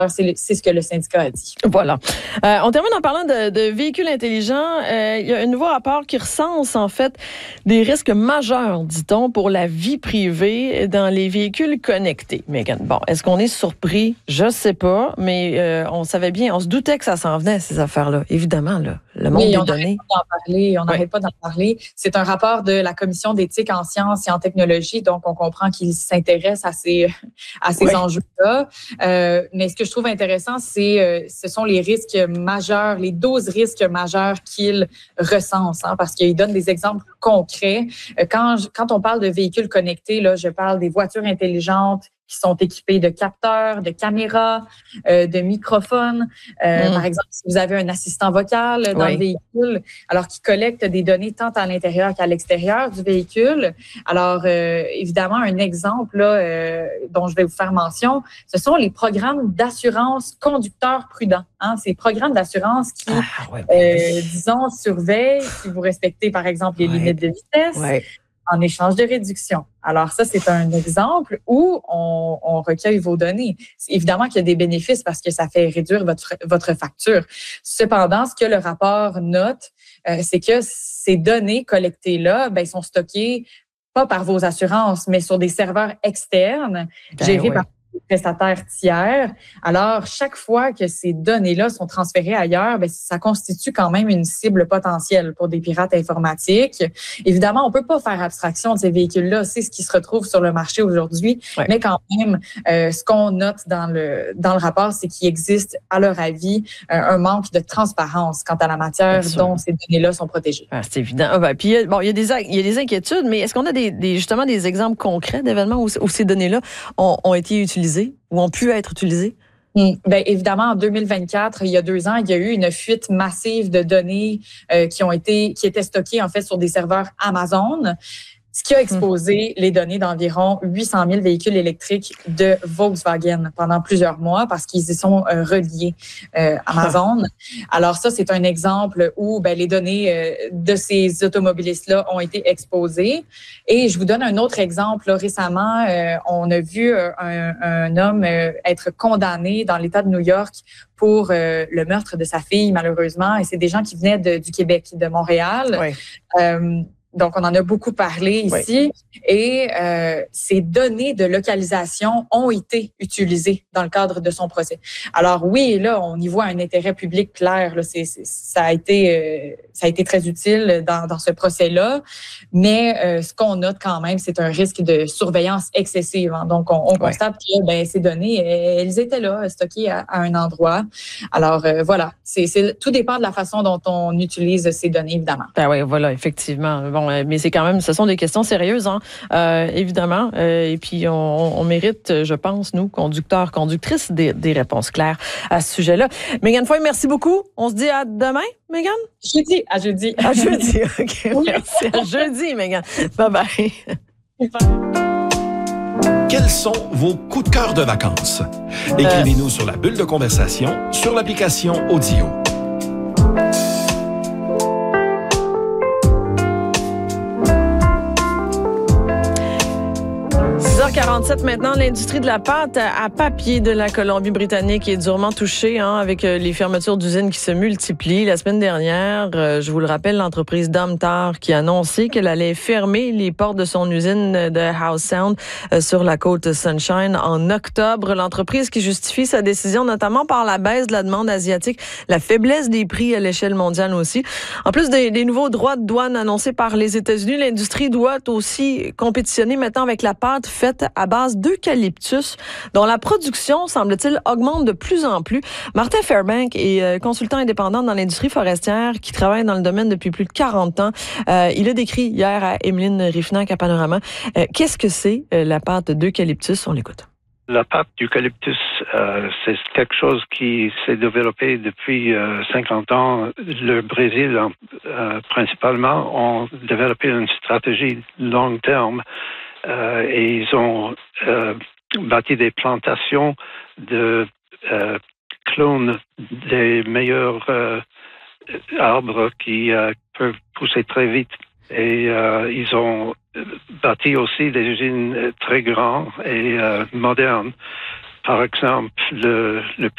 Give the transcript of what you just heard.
C'est ce que le syndicat a dit. Voilà. On termine en parlant de véhicules intelligents. Il y a un nouveau rapport qui recense, en fait, des risques majeurs, dit-on, pour la vie privée dans les véhicules connectés. Megan, bon, est-ce qu'on est surpris? Je sais pas, mais on savait bien, on se doutait que ça s'en venait, ces affaires-là. Évidemment, là, le monde des données. On n'arrête pas d'en parler. C'est un rapport de la Commission d'éthique en sciences et en technologie, donc on comprend qu'ils s'intéressent à ces enjeux-là. Mais ce que je trouve intéressant, ce sont les risques majeurs, les 12 risques majeurs qu'ils recensent, parce qu'ils donnent des exemples concrets. Quand on parle de véhicules connectés, là, je parle des voitures intelligentes qui sont équipés de capteurs, de caméras, de microphones. Par exemple, si vous avez un assistant vocal dans le véhicule, alors qui collecte des données tant à l'intérieur qu'à l'extérieur du véhicule. Alors, évidemment, un exemple là, dont je vais vous faire mention, ce sont les programmes d'assurance conducteur prudent. Ces programmes d'assurance qui, disons, surveillent si vous respectez, par exemple, les limites de vitesse. En échange de réduction. Alors ça, c'est un exemple où on recueille vos données. Évidemment qu'il y a des bénéfices parce que ça fait réduire votre facture. Cependant, ce que le rapport note, c'est que ces données collectées-là, sont stockées pas par vos assurances, mais sur des serveurs externes gérés par des prestataires tiers. Alors, chaque fois que ces données-là sont transférées ailleurs, ça constitue quand même une cible potentielle pour des pirates informatiques. Évidemment, on peut pas faire abstraction de ces véhicules-là. C'est ce qui se retrouve sur le marché aujourd'hui. Mais quand même, ce qu'on note dans le rapport, c'est qu'il existe, à leur avis, un manque de transparence quant à la matière dont ces données-là sont protégées. C'est évident. Puis, il y a des inquiétudes, mais est-ce qu'on a justement des exemples concrets d'événements où ces données-là ont été utilisées ou ont pu être utilisées? Évidemment, en 2024, il y a 2 ans, il y a eu une fuite massive de données qui étaient stockées en fait sur des serveurs Amazon, ce qui a exposé les données d'environ 800 000 véhicules électriques de Volkswagen pendant plusieurs mois parce qu'ils y sont reliés Amazon. Alors ça, c'est un exemple où les données de ces automobilistes-là ont été exposées. Et je vous donne un autre exemple. Là, récemment, on a vu un homme être condamné dans l'État de New York pour le meurtre de sa fille, malheureusement. Et c'est des gens qui venaient du Québec, de Montréal. Donc, on en a beaucoup parlé ici. Et ces données de localisation ont été utilisées dans le cadre de son procès. Alors oui, là, on y voit un intérêt public clair. Là, ça a été très utile dans ce procès-là. Mais ce qu'on note quand même, c'est un risque de surveillance excessive. Donc, on constate que ces données, elles étaient là, stockées à un endroit. Alors voilà, tout dépend de la façon dont on utilise ces données, évidemment. Oui, voilà, effectivement. Bon, mais c'est quand même, ce sont des questions sérieuses, évidemment. Et puis, on mérite, je pense, nous, conducteurs, conductrices, des réponses claires à ce sujet-là. Megan Foy, merci beaucoup. On se dit à demain, Megan? Jeudi. À jeudi. À jeudi, OK. Merci. À jeudi, Megan. Bye-bye. Quels sont vos coups de cœur de vacances? Écrivez-nous sur la bulle de conversation sur l'application Audio. 47 maintenant, l'industrie de la pâte à papier de la Colombie-Britannique est durement touchée avec les fermetures d'usines qui se multiplient. La semaine dernière, je vous le rappelle, l'entreprise Domtar qui a annoncé qu'elle allait fermer les portes de son usine de Howe Sound sur la côte Sunshine en octobre. L'entreprise qui justifie sa décision notamment par la baisse de la demande asiatique, la faiblesse des prix à l'échelle mondiale aussi. En plus des nouveaux droits de douane annoncés par les États-Unis, l'industrie doit aussi compétitionner maintenant avec la pâte faite à base d'eucalyptus, dont la production, semble-t-il, augmente de plus en plus. Martin Fairbank est consultant indépendant dans l'industrie forestière qui travaille dans le domaine depuis plus de 40 ans. Il a décrit hier à Emeline Riffnac à Panorama. Qu'est-ce que c'est la pâte d'eucalyptus? On l'écoute. La pâte d'eucalyptus, c'est quelque chose qui s'est développé depuis 50 ans. Le Brésil, principalement, ont développé une stratégie long terme et ils ont bâti des plantations de clones des meilleurs arbres qui peuvent pousser très vite. Et ils ont bâti aussi des usines très grandes et modernes. Par exemple, le